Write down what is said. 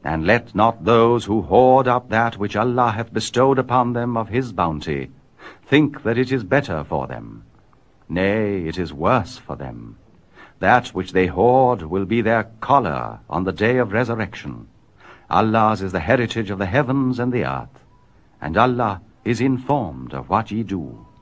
And let not those who hoard up that which Allah hath bestowed upon them of his bounty think that it is better for them. Nay, it is worse for them. That which they hoard will be their choler on the day of resurrection. Allah's is the heritage of the heavens and the earth, and Allah is informed of what ye do.